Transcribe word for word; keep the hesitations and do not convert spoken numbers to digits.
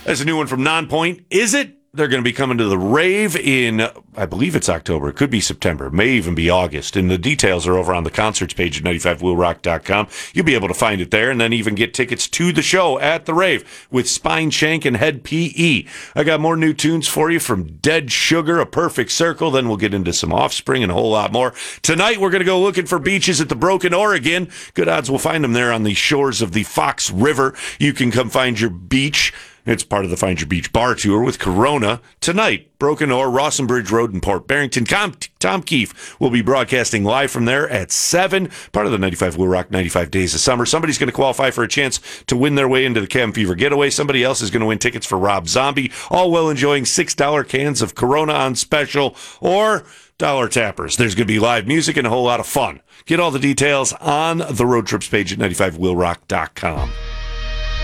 There's a new one from Nonpoint. Is it? They're going to be coming to the rave in, I believe it's October. It could be September. It may even be August. And the details are over on the concerts page at ninety-five wheel rock dot com. You'll be able to find it there and then even get tickets to the show at the rave with Spine Shank and Head P E. I got more new tunes for you from Dead Sugar, A Perfect Circle. Then we'll get into some Offspring and a whole lot more. Tonight, we're going to go looking for beaches at the Broken Oregon. Good odds we'll find them there on the shores of the Fox River. You can come find your beach. It's part of the Find Your Beach Bar Tour with Corona tonight. Broken Oar, Rawsonbridge Road in Port Barrington. Tom, Tom Keefe will be broadcasting live from there at seven. Part of the ninety-five Wheel Rock ninety-five Days of Summer. Somebody's going to qualify for a chance to win their way into the Cabin Fever Getaway. Somebody else is going to win tickets for Rob Zombie. All while enjoying six dollar cans of Corona on special or Dollar Tappers. There's going to be live music and a whole lot of fun. Get all the details on the road trips page at ninety-five wheel rock dot com.